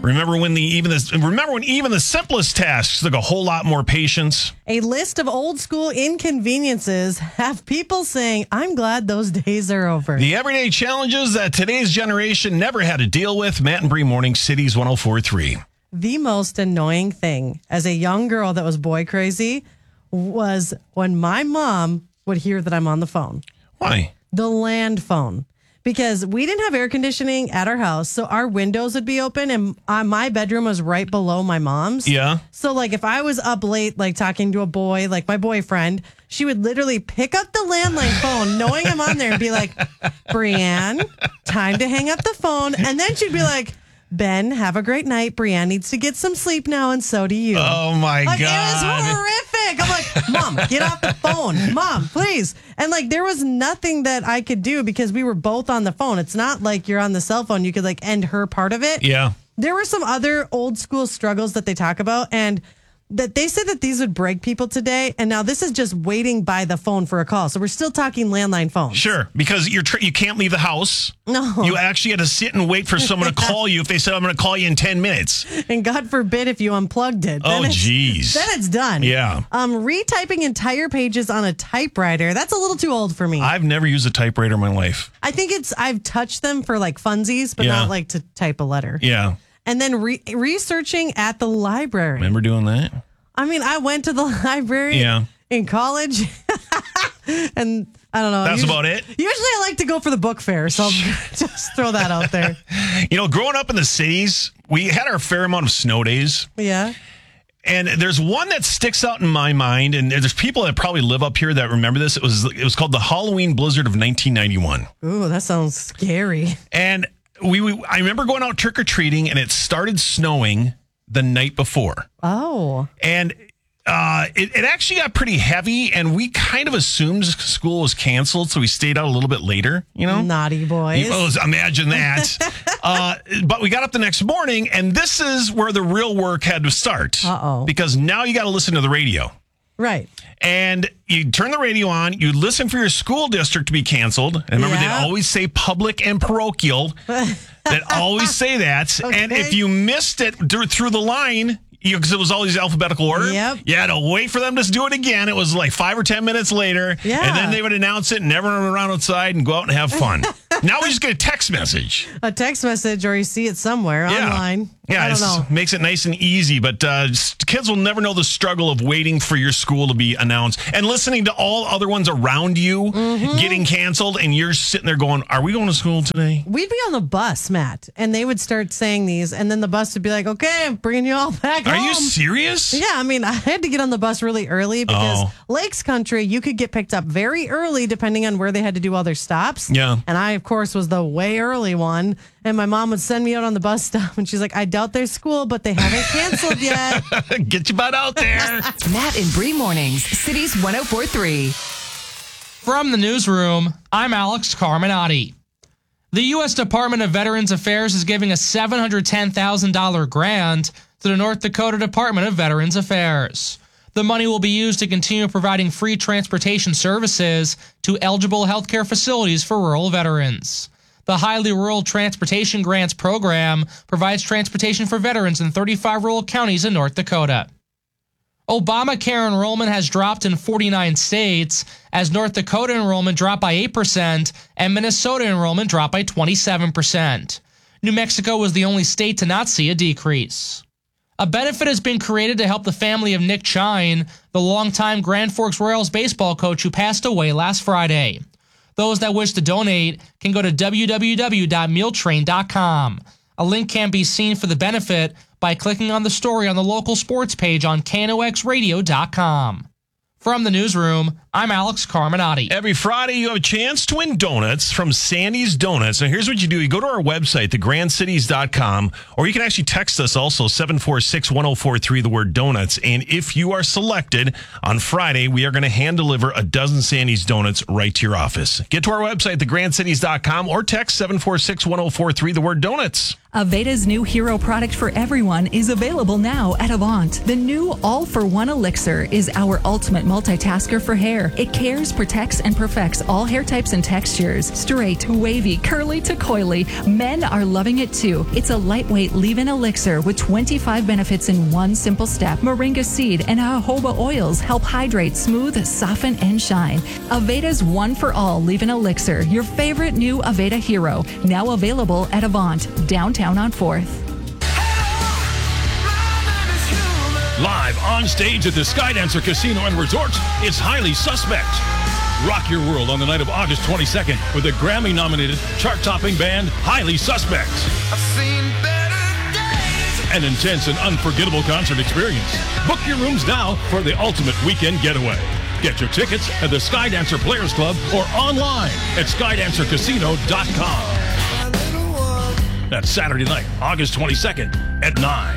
Remember when even the simplest tasks took a whole lot more patience? A list of old school inconveniences have people saying, I'm glad those days are over. The everyday challenges that today's generation never had to deal with. Matt and Bree Morning, Cities 104.3. The most annoying thing as a young girl that was boy crazy was when my mom would hear that I'm on the phone. Why? The land phone. Because we didn't have air conditioning at our house, so our windows would be open, and my bedroom was right below my mom's. Yeah. So, like, if I was up late, like, talking to a boy, like my boyfriend, she would literally pick up the landline phone, knowing I'm on there, and be like, Brianne, time to hang up the phone. And then she'd be like, Ben, have a great night. Brianne needs to get some sleep now, and so do you. Oh, my God. It was horrific. I'm like, Mom, get off the phone. Mom, please. And, like, there was nothing that I could do because we were both on the phone. It's not like you're on the cell phone. You could, like, end her part of it. Yeah. There were some other old school struggles that they talk about, and that they said that these would break people today. And now this is just waiting by the phone for a call. So we're still talking landline phones. Sure, because you can't leave the house. No. You actually had to sit and wait for someone to call you if they said, I'm going to call you in 10 minutes. And God forbid if you unplugged it. Oh, geez. Then it's done. Yeah. Retyping entire pages on a typewriter, that's a little too old for me. I've never used a typewriter in my life. I think I've touched them for like funsies, but not like to type a letter. Yeah. And then researching at the library. Remember doing that? I mean, I went to the library in college, and I don't know. That's about it? Usually I like to go for the book fair, so I'll just throw that out there. You know, growing up in the cities, we had our fair amount of snow days. Yeah. And there's one that sticks out in my mind, and there's people that probably live up here that remember this. It was called the Halloween Blizzard of 1991. Ooh, that sounds scary. And I remember going out trick-or-treating, and it started snowing the night before. Oh. And it actually got pretty heavy, and we kind of assumed school was canceled, so we stayed out a little bit later, you know? Naughty boys. Imagine that. But we got up the next morning, and this is where the real work had to start. Uh-oh. Because now you got to listen to the radio. Right. And you turn the radio on, you listen for your school district to be canceled. And remember, they'd always say public and parochial. They'd always say that. Okay. And if you missed it through the line, because it was all these alphabetical order, you had to wait for them to do it again. It was like 5 or 10 minutes later. Yeah. And then they would announce it and everyone would run outside and go out and have fun. Now we just get a text message. A text message, or you see it somewhere online. Yeah, I don't know. Makes it nice and easy, but kids will never know the struggle of waiting for your school to be announced and listening to all other ones around you getting canceled, and you're sitting there going, are we going to school today? We'd be on the bus, Matt, and they would start saying these, and then the bus would be like, okay, I'm bringing you all back home. Are you serious? Yeah, I mean, I had to get on the bus really early because Lakes Country, you could get picked up very early depending on where they had to do all their stops. Yeah. And I, of course, was the way early one. And my mom would send me out on the bus stop, and she's like, I doubt there's school, but they haven't canceled yet. Get your butt out there. Matt and Bree Mornings, Cities 104.3. From the newsroom, I'm Alex Carminati. The U.S. Department of Veterans Affairs is giving a $710,000 grant to the North Dakota Department of Veterans Affairs. The money will be used to continue providing free transportation services to eligible healthcare facilities for rural veterans. The Highly Rural Transportation Grants Program provides transportation for veterans in 35 rural counties in North Dakota. Obamacare enrollment has dropped in 49 states, as North Dakota enrollment dropped by 8% and Minnesota enrollment dropped by 27%. New Mexico was the only state to not see a decrease. A benefit has been created to help the family of Nick Chine, the longtime Grand Forks Royals baseball coach who passed away last Friday. Those that wish to donate can go to www.mealtrain.com. A link can be seen for the benefit by clicking on the story on the local sports page on KNOXradio.com. From the newsroom, I'm Alex Carminati. Every Friday, you have a chance to win donuts from Sandy's Donuts. Now, here's what you do. You go to our website, thegrandcities.com, or you can actually text us also, 746-1043, the word donuts. And if you are selected on Friday, we are going to hand deliver a dozen Sandy's Donuts right to your office. Get to our website, thegrandcities.com, or text 746-1043, the word donuts. Aveda's new hero product for everyone is available now at Avant. The new All-for-One Elixir is our ultimate multitasker for hair. hair. It cares, protects, and perfects all hair types and textures. Straight, wavy, curly to coily. Men are loving it too. It's a lightweight leave-in elixir with 25 benefits in one simple step. Moringa seed and jojoba oils help hydrate, smooth, soften, and shine. Aveda's One for All leave-in elixir. Your favorite new Aveda hero. Now available at Avant, downtown on 4th. Live on stage at the Skydancer Casino and Resort, it's Highly Suspect. Rock your world on the night of August 22nd with the Grammy-nominated, chart-topping band Highly Suspect. I've seen better days. An intense and unforgettable concert experience. Book your rooms now for the ultimate weekend getaway. Get your tickets at the Skydancer Players Club or online at skydancercasino.com. That's Saturday night, August 22nd at 9.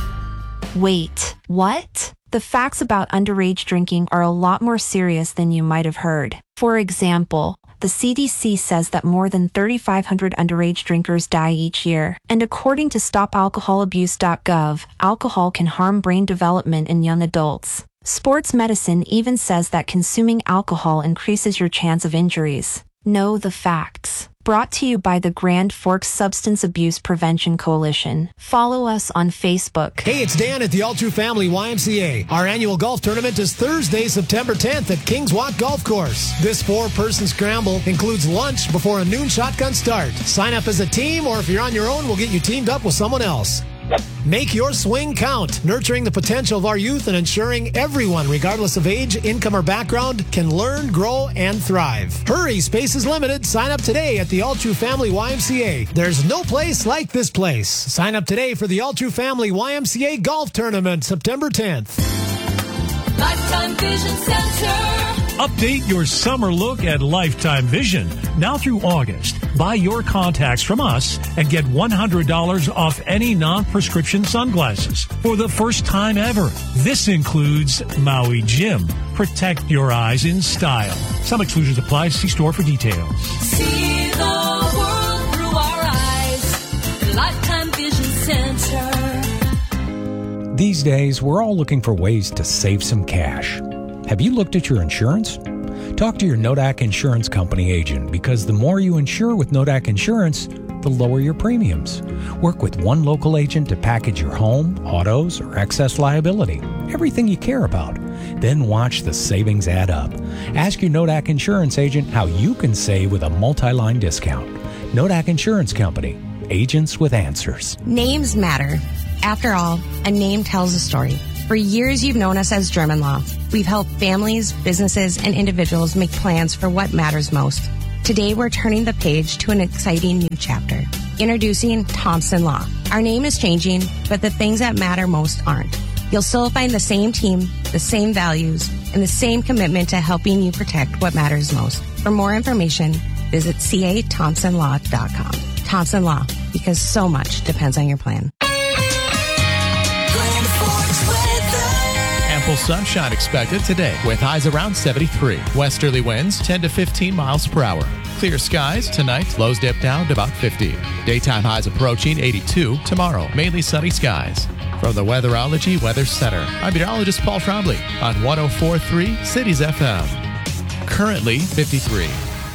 Wait, what? The facts about underage drinking are a lot more serious than you might have heard. For example, the CDC says that more than 3,500 underage drinkers die each year. And according to StopAlcoholAbuse.gov, alcohol can harm brain development in young adults. Sports medicine even says that consuming alcohol increases your chance of injuries. Know the facts. Brought to you by the Grand Forks Substance Abuse Prevention Coalition. Follow us on Facebook. Hey, it's Dan at the All True Family YMCA. Our annual golf tournament is Thursday, September 10th at Kings Walk Golf Course. This 4-person scramble includes lunch before a noon shotgun start. Sign up as a team, or if you're on your own, we'll get you teamed up with someone else. Make your swing count, nurturing the potential of our youth and ensuring everyone, regardless of age, income, or background, can learn, grow, and thrive. Hurry, space is limited. Sign up today at the All True Family YMCA. There's no place like this place. Sign up today for the All True Family YMCA Golf Tournament, September 10th. Lifetime Vision Center. Update your summer look at Lifetime Vision. Now through August, buy your contacts from us and get $100 off any non-prescription sunglasses for the first time ever. This includes Maui Jim. Protect your eyes in style. Some exclusions apply. See store for details. See the world through our eyes. Lifetime Vision Center. These days, we're all looking for ways to save some cash. Have you looked at your insurance? Talk to your Nodak Insurance Company agent, because the more you insure with Nodak Insurance, the lower your premiums. Work with one local agent to package your home, autos, or excess liability, everything you care about. Then watch the savings add up. Ask your Nodak Insurance agent how you can save with a multi-line discount. Nodak Insurance Company, agents with answers. Names matter. After all, a name tells a story. For years, you've known us as German Law. We've helped families, businesses, and individuals make plans for what matters most. Today, we're turning the page to an exciting new chapter. Introducing Thompson Law. Our name is changing, but the things that matter most aren't. You'll still find the same team, the same values, and the same commitment to helping you protect what matters most. For more information, visit cathompsonlaw.com. Thompson Law, because so much depends on your plan. Ample sunshine expected today with highs around 73. Westerly winds 10 to 15 miles per hour. Clear skies tonight. Lows dip down to about 50. Daytime highs approaching 82 tomorrow. Mainly sunny skies. From the Weatherology Weather Center, I'm meteorologist Paul Trombley on 104.3 Cities FM. Currently 53.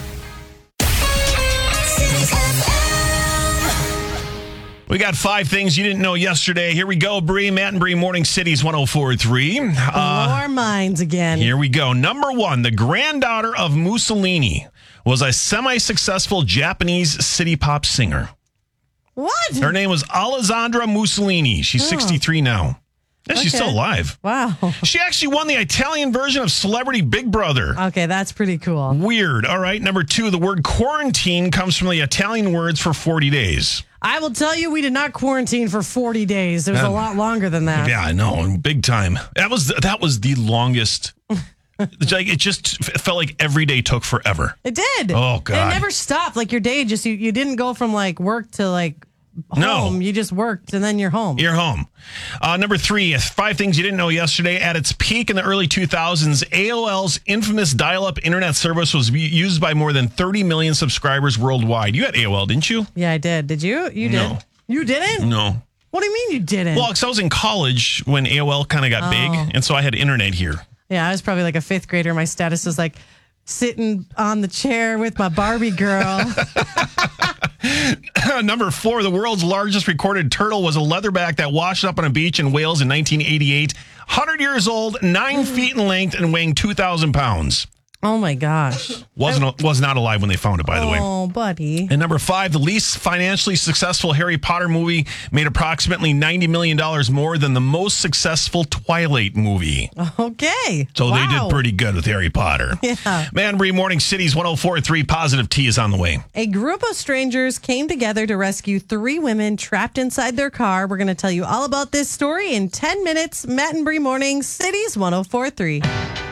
We got 5 things you didn't know yesterday. Here we go, Bree. Matt and Bree, Morning Cities 104.3. Blow our minds again. Here we go. Number 1, the granddaughter of Mussolini was a semi-successful Japanese city pop singer. What? Her name was Alessandra Mussolini. She's 63 now. Yeah, she's still alive. Wow. She actually won the Italian version of Celebrity Big Brother. Okay, that's pretty cool. Weird. All right. Number 2, the word quarantine comes from the Italian words for 40 days. I will tell you, we did not quarantine for 40 days. It was a lot longer than that. Yeah, I know. Big time. That was the longest. It just felt like every day took forever. It did. Oh, God. And it never stopped. Like your day, just you didn't go from like work to like home. No. You just worked and then you're home. You're home. Number 3, 5 things you didn't know yesterday. At its peak in the early 2000s, AOL's infamous dial-up internet service was used by more than 30 million subscribers worldwide. You had AOL, didn't you? Yeah, I did. Did you? You did? No. You didn't? No. What do you mean you didn't? Well, because I was in college when AOL kind of got big, and so I had internet here. Yeah, I was probably like a 5th grader. My status was like sitting on the chair with my Barbie girl. Number 4, the world's largest recorded turtle was a leatherback that washed up on a beach in Wales in 1988. 100 years old, 9 feet in length, and weighing 2,000 pounds. Oh my gosh. Was not alive when they found it, by the way. Oh, buddy. And number 5, the least financially successful Harry Potter movie made approximately $90 million more than the most successful Twilight movie. Okay. So they did pretty good with Harry Potter. Yeah. Man, Bree Morning City's 104.3 Positive T is on the way. A group of strangers came together to rescue 3 women trapped inside their car. We're going to tell you all about this story in 10 minutes. Matt and Bree Morning City's 104.3.